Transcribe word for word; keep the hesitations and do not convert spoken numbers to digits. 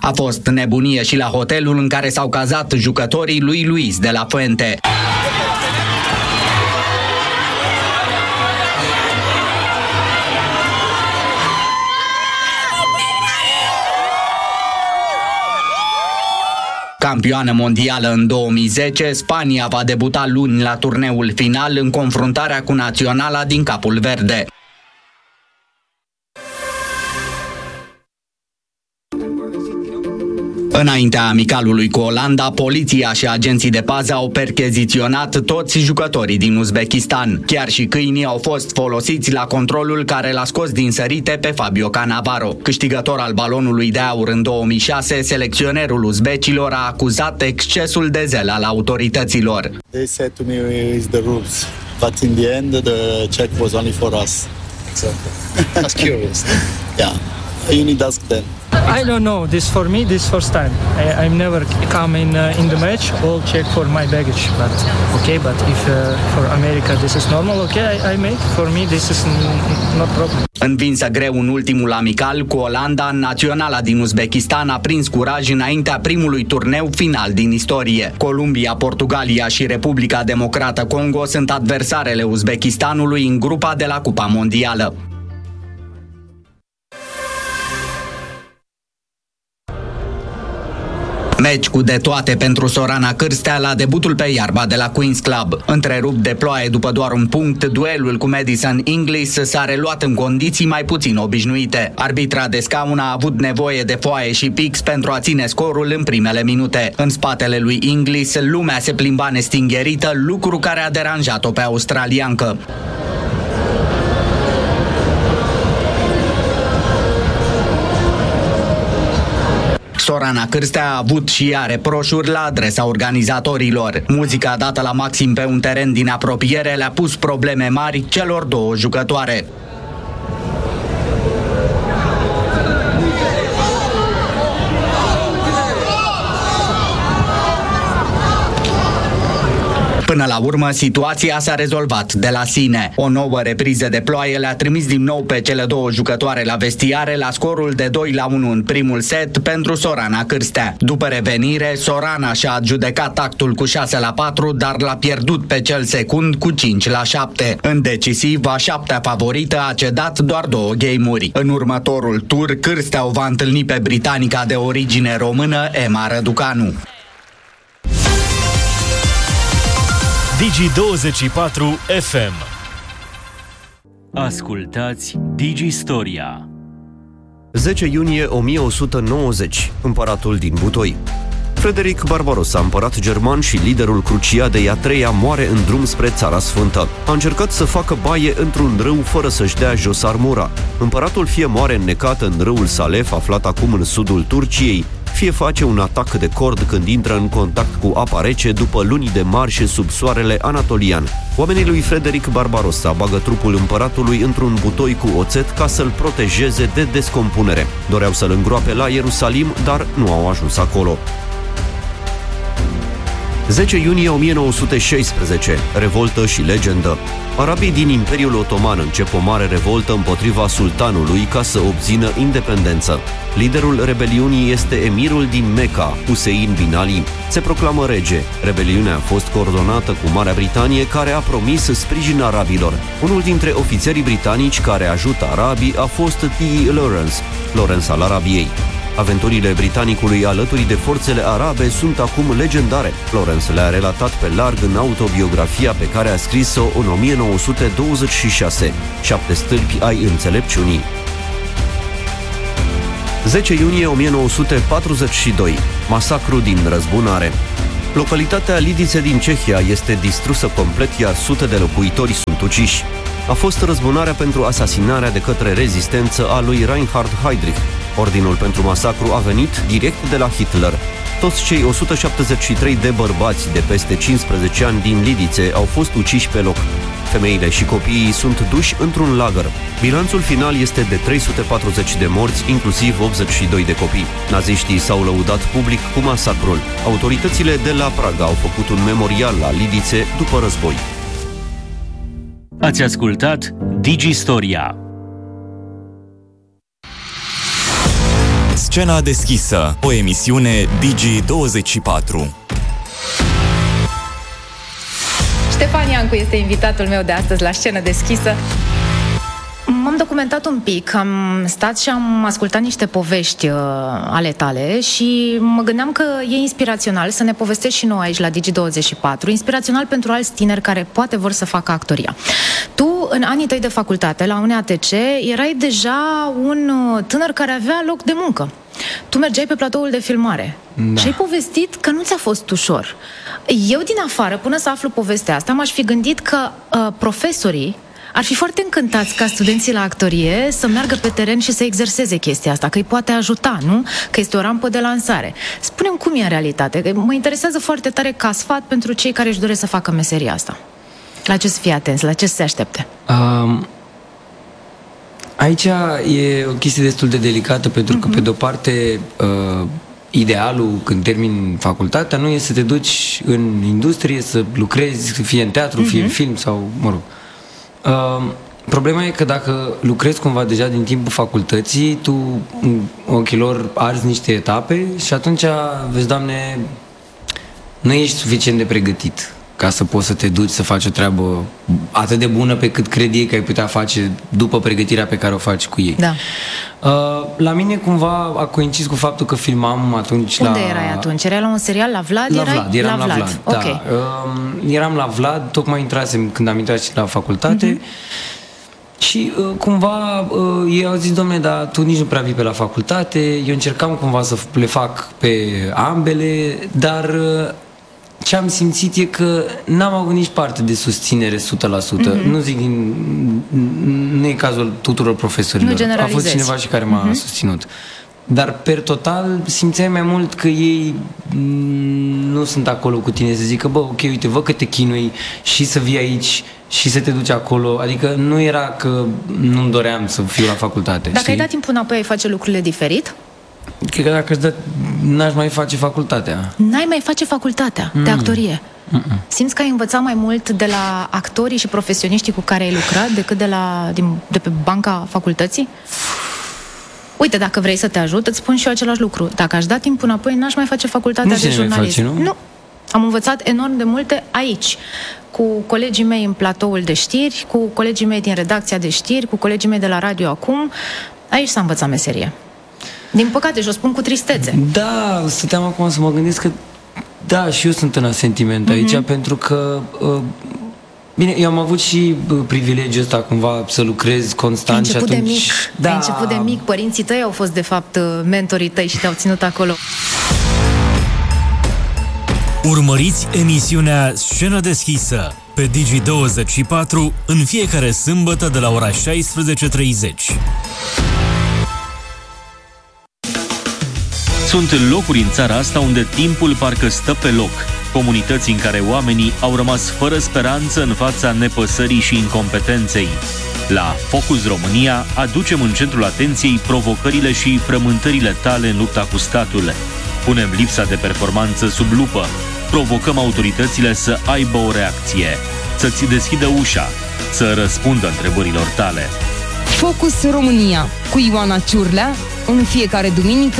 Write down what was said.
A fost nebunie și la hotelul în care s-au cazat jucătorii lui Luis de la Fuente. Campioană mondială în două mii zece, Spania va debuta luni la turneul final în confruntarea cu naționala din Capul Verde. Înaintea amicalului cu Olanda, poliția și agenții de pază au percheziționat toți jucătorii din Uzbekistan. Chiar și câinii au fost folosiți la controlul care l-a scos din sărite pe Fabio Cannavaro. Câștigător al balonului de aur în două mii șase, selecționerul uzbecilor a acuzat excesul de zel al autorităților. They said to me it's the rules, but in the end the check was only for us. Exactly. That's curious. Yeah. You need to ask them. I don't know. This for me, this first time. I, I'm never come in uh, in the match. All check for my baggage. But okay. But if uh, for America this is normal, okay, I, I make. For me, this is not problem. Învinsă greu în ultimul amical cu Olanda, naționala din Uzbekistan a prins curaj înaintea primului turneu final din istorie. Columbia, Portugalia și Republica Democrată Congo sunt adversarele Uzbekistanului în grupa de la Cupa Mondială. Meci cu de toate pentru Sorana Cârstea la debutul pe iarba de la Queen's Club. Întrerupt de ploaie după doar un punct, duelul cu Madison Inglis s-a reluat în condiții mai puțin obișnuite. Arbitra de scaun a avut nevoie de foaie și pix pentru a ține scorul în primele minute. În spatele lui Inglis, lumea se plimba nestingherită, lucru care a deranjat-o pe australiancă. Sorana Cârstea a avut și ea reproșuri la adresa organizatorilor. Muzica dată la maxim pe un teren din apropiere le-a pus probleme mari celor două jucătoare. Până la urmă, situația s-a rezolvat de la sine. O nouă repriză de ploaie le-a trimis din nou pe cele două jucătoare la vestiare la scorul de doi la unu în primul set pentru Sorana Cârstea. După revenire, Sorana și-a adjudecat actul cu șase la patru, dar l-a pierdut pe cel secund cu cinci la șapte. În decisiv, a șaptea favorită a cedat doar două game-uri. În următorul tur, Cârstea o va întâlni pe britanica de origine română, Emma Răducanu. Digi douăzeci și patru F M. Ascultați Digi Storia. zece iunie o mie o sută nouăzeci. Împăratul din Butoi. Frederic Barbarossa, împărat german și liderul Cruciadei a treia, moare în drum spre Țara Sfântă. A încercat să facă baie într-un râu fără să-și dea jos armura. Împăratul fie moare înnecat în râul Salef, aflat acum în sudul Turciei, fie face un atac de cord când intră în contact cu apa rece după luni de marșe sub soarele anatolian. Oamenii lui Frederic Barbarossa bagă trupul împăratului într-un butoi cu oțet ca să-l protejeze de descompunere. Doreau să-l îngroape la Ierusalim, dar nu au ajuns acolo. zece iunie o mie nouă sute șaisprezece. Revoltă și legendă. Arabii din Imperiul Otoman încep o mare revoltă împotriva sultanului ca să obțină independență. Liderul rebeliunii este emirul din Mecca, Hussein bin Ali. Se proclamă rege. Rebeliunea a fost coordonată cu Marea Britanie, care a promis sprijin arabilor. Unul dintre ofițerii britanici care ajută arabii a fost T. Lawrence, Lawrence al Arabiei. Aventurile britanicului alături de forțele arabe sunt acum legendare. Lawrence le-a relatat pe larg în autobiografia pe care a scris-o în o mie nouă sute douăzeci și șase, Șapte stâlpi ai înțelepciunii. zece iunie o mie nouă sute patruzeci și doi. Masacru din răzbunare. Localitatea Lidice din Cehia este distrusă complet, iar sute de locuitori sunt uciși. A fost răzbunarea pentru asasinarea de către rezistență a lui Reinhard Heydrich. Ordinul pentru masacru a venit direct de la Hitler. Toți cei o sută șaptezeci și trei de bărbați de peste cincisprezece ani din Lidice au fost uciși pe loc. Femeile și copiii sunt duși într-un lagăr. Bilanțul final este de trei sute patruzeci de morți, inclusiv optzeci și doi de copii. Naziștii s-au lăudat public cu masacrul. Autoritățile de la Praga au făcut un memorial la Lidice după război. Ați ascultat Digi Storia. Scena deschisă, o emisiune Digi douăzeci și patru. Ștefan Iancu este invitatul meu de astăzi la Scenă deschisă. M-am documentat un pic, am stat și am ascultat niște povești uh, ale tale și mă gândeam că e inspirațional să ne povestești și noi aici la Digi douăzeci și patru, inspirațional pentru alți tineri care poate vor să facă actoria. Tu, în anii tăi de facultate, la U N A T C, erai deja un tânăr care avea loc de muncă. Tu mergeai pe platoul de filmare, da, și ai povestit că nu ți-a fost ușor. Eu, din afară, până să aflu povestea asta, m-aș fi gândit că uh, profesorii ar fi foarte încântați ca studenții la actorie să meargă pe teren și să exerseze chestia asta, că îi poate ajuta, nu? Că este o rampă de lansare. Spune-mi cum e în realitate. Mă interesează foarte tare ca sfat pentru cei care își doresc să facă meseria asta. La ce să fie atenți, la ce să se aștepte? Um, aici e o chestie destul de delicată, pentru că, uh-huh, pe de-o parte, uh, idealul când termini facultatea nu e să te duci în industrie, să lucrezi, fie în teatru, uh-huh, fie în film sau, mă rog. Uh, problema e că dacă lucrezi cumva deja din timpul facultății, tu în ochilor arzi niște etape și atunci, vezi, Doamne, nu ești suficient de pregătit ca să poți să te duci să faci o treabă atât de bună pe cât crede ei că ai putea face după pregătirea pe care o faci cu ei. Da. Uh, la mine cumva a coincis cu faptul că filmam atunci. Unde la... erai atunci? Erai la un serial la Vlad? La erai... Vlad, eram la Vlad, la Vlad, da. Okay. Uh, eram la Vlad, tocmai intrasem când am intrat și la facultate. Uh-huh. Și uh, cumva uh, ei au zis, dom'le, dar tu nici nu prea vii pe la facultate. Eu încercam cumva să le fac pe ambele, dar uh, ce am simțit e că n-am avut nici parte de susținere o sută la sută. Mm-hmm. Nu zic din... Nu e cazul tuturor profesorilor. A fost cineva și care m-a mm-hmm. susținut. Dar, per total, simțeai mai mult că ei nu sunt acolo cu tine să zică, bă, ok, uite, văd că te chinui și să vii aici și să te duci acolo. Adică nu era că nu-mi doream să fiu la facultate. Dacă știi? ai dat timpul înapoi, ai face lucrurile diferit? Cred că dacă îți dă, n-aș mai face facultatea. N-ai mai face facultatea mm. de actorie? Mm-mm. Simți că ai învățat mai mult de la actorii și profesioniștii cu care ai lucrat decât de, la, din, de pe banca facultății? Uite, dacă vrei să te ajut, îți spun și eu același lucru. Dacă aș da timpul înapoi, n-aș mai face facultatea nu de jurnalist. Face, nu? nu. Am învățat enorm de multe aici, cu colegii mei în platoul de știri, cu colegii mei din redacția de știri, cu colegii mei de la radio acum. Aici s-a învățat meserie. Din păcate, și o spun cu tristețe. Da, stăteam acum să mă gândesc că da, și eu sunt în asentiment aici, mm-hmm. pentru că uh, bine, eu am avut și uh, privilegiul ăsta cumva să lucrez constant și atunci... de mic. Da. Ai început de mic, părinții tăi au fost de fapt mentorii tăi și te-au ținut acolo. Urmăriți emisiunea Scenă deschisă pe Digi douăzeci și patru în fiecare sâmbătă de la ora șaisprezece treizeci. Sunt locuri în țara asta unde timpul parcă stă pe loc, comunități în care oamenii au rămas fără speranță în fața nepăsării și incompetenței. La Focus România aducem în centrul atenției provocările și frământările tale în lupta cu statul. Punem lipsa de performanță sub lupă, provocăm autoritățile să aibă o reacție, să-ți deschidă ușa, să răspundă întrebărilor tale. Focus România cu Ioana Ciurlea în fiecare duminică